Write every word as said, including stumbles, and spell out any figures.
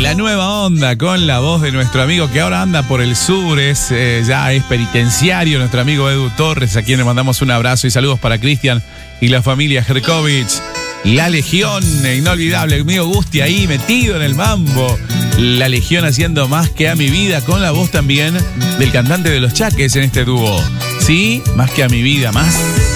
La nueva onda con la voz de nuestro amigo que ahora anda por el sur, es, eh, ya es penitenciario, nuestro amigo Edu Torres, a quien le mandamos un abrazo y saludos para Cristian y la familia Jerkovich. La Legión, inolvidable, el amigo Gusti ahí metido en el mambo. La Legión haciendo Más que a mi vida, con la voz también del cantante de Los Chaques en este dúo. Sí, Más que a mi vida, más.